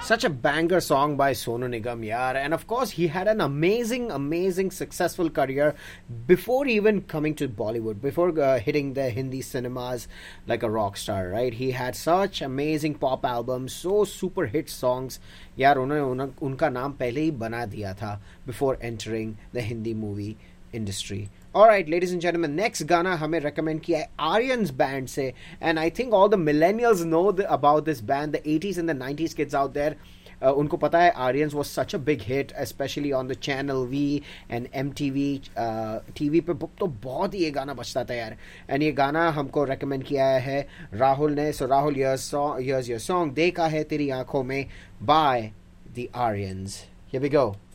Such a banger song by Sonu Nigam, yaar. And of course, he had an amazing, successful career before even coming to Bollywood, before hitting the Hindi cinemas like a rock star, right? He had such amazing pop albums, so super hit songs. यार उन्होंने उनका नाम पहले ही बना दिया था before entering the Hindi movie industry. Alright, ladies and gentlemen, next गाना हमें recommend किया है Aryans band से, and I think all the millennials know about this band, the 80s and the 90s kids out there. उनको पता है Aryans was such a big hit, especially on the Channel V and MTV. TV पे तो बहुत ही ये गाना बजता था यार. And ये गाना हमको recommend किया है राहुल ने. So Rahul, here's your song. देखा है तेरी आंखों में by the Aryans. Here we go.